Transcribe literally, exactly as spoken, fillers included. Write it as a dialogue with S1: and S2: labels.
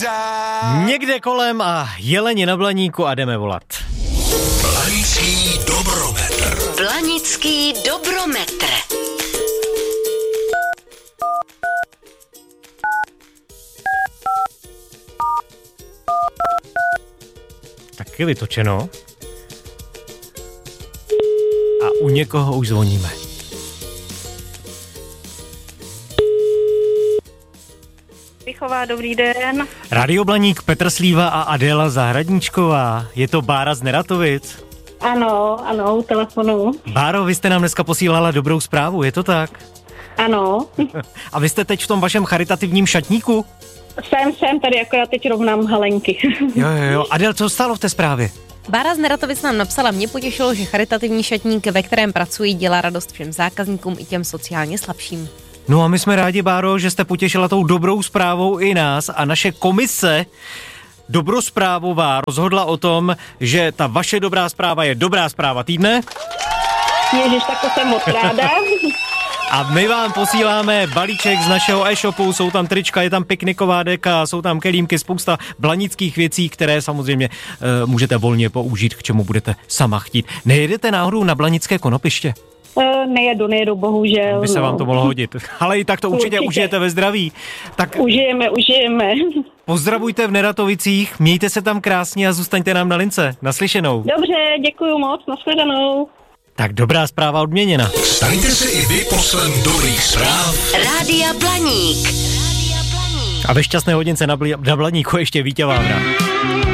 S1: Někde kolem a jeleni na Blaníku a jdeme volat.
S2: Blanický dobrometr.
S3: Blanický dobrometr.
S1: Taky vytočeno. A u někoho už zvoníme.
S4: Pichová, dobrý den.
S1: Radio Blaník, Petr Slíva a Adéla Zahradníčková. Je to Bára z Neratovic?
S4: Ano, ano, u telefonu.
S1: Báro, vy jste nám dneska posílala dobrou zprávu, je to tak?
S4: Ano.
S1: A vy jste teď v tom vašem charitativním šatníku?
S4: Jsem, jsem tady, jako já teď rovnám halenky.
S1: Jo, jo, jo. Adél, co stalo v té zprávě?
S5: Bára z Neratovic nám napsala, mě potěšilo, že charitativní šatník, ve kterém pracuji, dělá radost všem zákazníkům i těm sociálně slabším.
S1: No a my jsme rádi, Báro, že jste potěšila tou dobrou zprávou i nás a naše komise dobrosprávová rozhodla o tom, že ta vaše dobrá zpráva je dobrá zpráva týdne.
S4: Ježiš, tak to jsem moc ráda.
S1: A my vám posíláme balíček z našeho e-shopu, jsou tam trička, je tam pikniková deka, jsou tam kelímky, spousta blanických věcí, které samozřejmě e, můžete volně použít, k čemu budete sama chtít. Nejedete náhodou na blanické konopiště?
S4: E, nejedu, nejedu, bohužel.
S1: By se
S4: no.
S1: vám to mohlo hodit, ale i tak to určitě, určitě užijete ve zdraví. Tak
S4: užijeme, užijeme.
S1: Pozdravujte v Neratovicích, mějte se tam krásně a zůstaňte nám na lince. Naslyšenou.
S4: Dobře, děkuju moc, nashledanou.
S1: Tak dobrá zpráva odměněna.
S2: Staňte se i vy poslem dobrých zpráv.
S3: Rádia Blaník.
S1: A ve šťastné hodince na, bl- na Blaníku ještě Vítě Vávra.